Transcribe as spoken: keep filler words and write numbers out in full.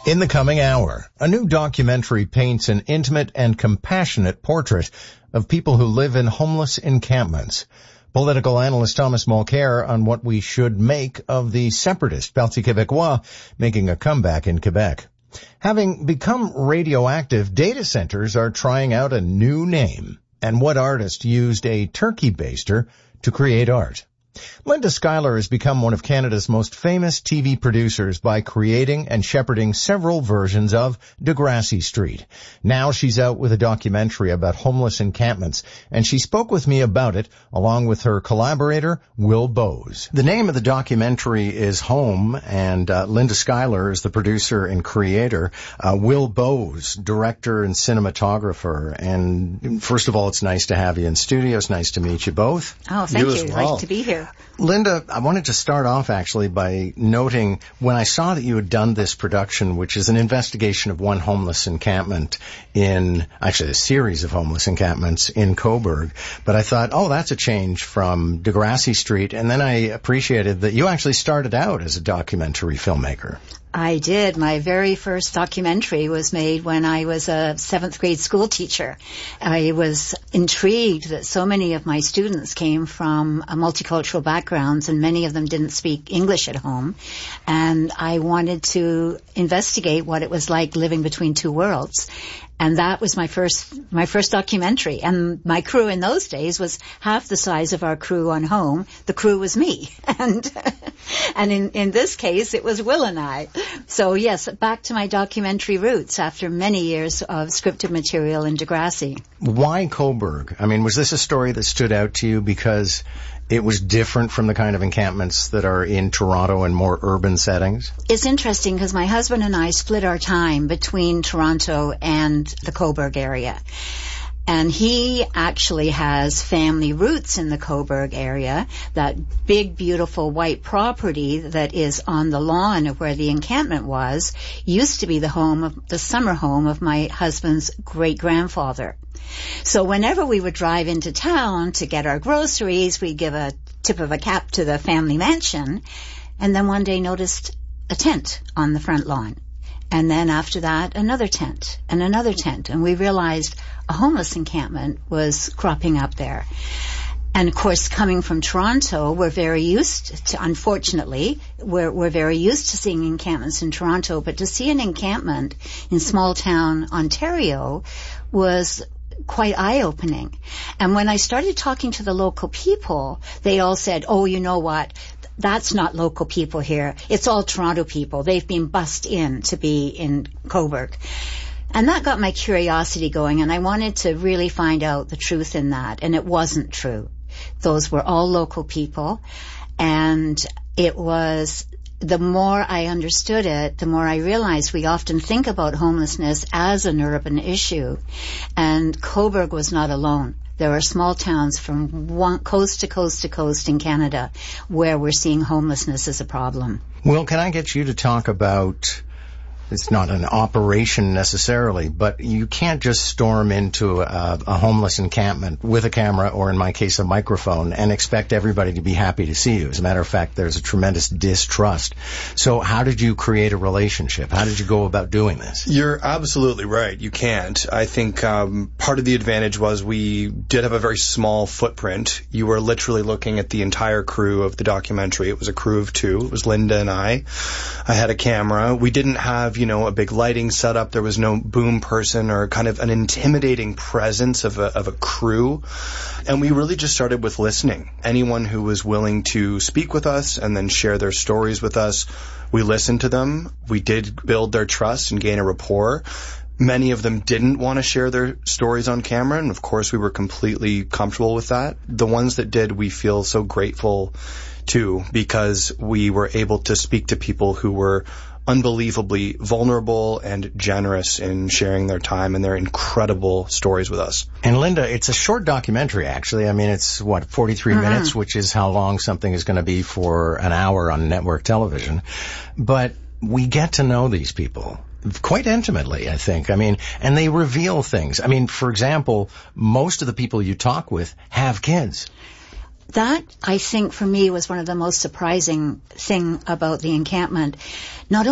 In the coming hour, a new documentary paints an intimate and compassionate portrait of people who live in homeless encampments. Political analyst Thomas Mulcair on what we should make of the separatist Parti Québécois making a comeback in Quebec. Having become radioactive, data centers are trying out a new name, and what artist used a turkey baster to create art. Linda Schuyler has become one of Canada's most famous T V producers by creating and shepherding several versions of Degrassi Street. Now she's out with a documentary about homeless encampments, and she spoke with me about it along with her collaborator, Will Bowes. The name of the documentary is Home, and uh, Linda Schuyler is the producer and creator. Uh, Will Bowes, director and cinematographer. And first of all, it's nice to have you in studio. It's nice to meet you both. Oh, thank you. you. As well. Nice to be here. Linda, I wanted to start off actually by noting when I saw that you had done this production, which is an investigation of one homeless encampment in, actually a series of homeless encampments in Cobourg, but I thought, oh, that's a change from Degrassi Street, and then I appreciated that you actually started out as a documentary filmmaker. I did. My very first documentary was made when I was a seventh grade school teacher. I was intrigued that so many of my students came from uh, multicultural backgrounds, and many of them didn't speak English at home. And I wanted to investigate what it was like living between two worlds. And that was my first, my first documentary. And my crew in those days was half the size of our crew on Home. The crew was me. And, and in, in this case, it was Will and I. So yes, back to my documentary roots after many years of scripted material in Degrassi. Why Cobourg? I mean, was this a story that stood out to you because it was different from the kind of encampments that are in Toronto and more urban settings? It's interesting because my husband and I split our time between Toronto and the Cobourg area. And he actually has family roots in the Cobourg area. That big, beautiful white property that is on the lawn of where the encampment was used to be the home of the summer home of my husband's great-grandfather. So whenever we would drive into town to get our groceries, we'd give a tip of a cap to the family mansion, and then one day noticed a tent on the front lawn. And then after that, another tent and another tent. And we realized a homeless encampment was cropping up there. And of course, coming from Toronto, we're very used to, unfortunately, we're, we're very used to seeing encampments in Toronto, but to see an encampment in small town Ontario was quite eye-opening. And when I started talking to the local people, they all said, oh, you know what? That's not local people here. It's all Toronto people. They've been bussed in to be in Cobourg. And that got my curiosity going, and I wanted to really find out the truth in that. And it wasn't true. Those were all local people. And it was, the more I understood it, the more I realized we often think about homelessness as an urban issue. And Cobourg was not alone. There are small towns from one coast to coast to coast in Canada where we're seeing homelessness as a problem. Well, can I get you to talk about, it's not an operation necessarily, but you can't just storm into a, a homeless encampment with a camera, or in my case, a microphone, and expect everybody to be happy to see you. As a matter of fact, there's a tremendous distrust. So how did you create a relationship? How did you go about doing this? You're absolutely right. You can't. I think um, part of the advantage was we did have a very small footprint. You were literally looking at the entire crew of the documentary. It was a crew of two. It was Linda and I. I had a camera. We didn't have, you know, a big lighting setup. There was no boom person or kind of an intimidating presence of a, of a crew. And we really just started with listening. Anyone who was willing to speak with us and then share their stories with us, we listened to them. We did build their trust and gain a rapport. Many of them didn't want to share their stories on camera, and of course we were completely comfortable with that. The ones that did, we feel so grateful to, because we were able to speak to people who were unbelievably vulnerable and generous in sharing their time and their incredible stories with us. And Linda, it's a short documentary, actually. I mean, it's, what, forty-three mm-hmm. minutes, which is how long something is going to be for an hour on network television. But we get to know these people quite intimately, I think. I mean, and they reveal things. I mean, for example, most of the people you talk with have kids. That, I think, for me, was one of the most surprising thing about the encampment. Not